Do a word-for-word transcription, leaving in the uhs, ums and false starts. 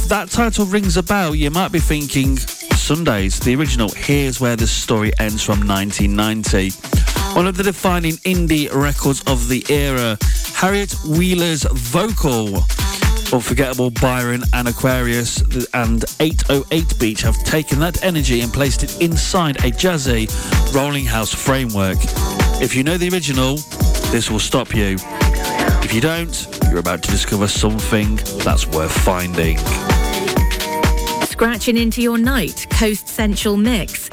that title rings a bell, you might be thinking Sundays, the original Here's Where the Story Ends from nineteen ninety. One of the defining indie records of the era. Harriet Wheeler's vocal, Unforgettable Byron and Aquarius and eight oh eight Beach have taken that energy and placed it inside a jazzy Rolling House framework. If you know the original, this will stop you. If you don't, you're about to discover something that's worth finding. Scratching into your night, Coast Central Mix.